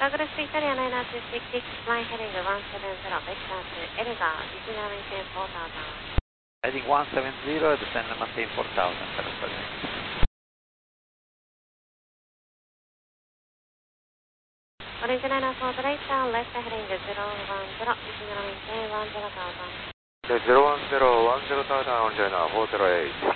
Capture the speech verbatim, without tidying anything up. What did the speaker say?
Progress Italia nine two six six, flying heading one seven zero, vector to Elga, descend and maintain four thousand. Heading one seven zero, descend and maintain four thousand, correct. Orange nine four, right down, left heading zero one zero, descend and maintain one zero thousand. zero one zero one zero thousand, Orange nine four zero eight.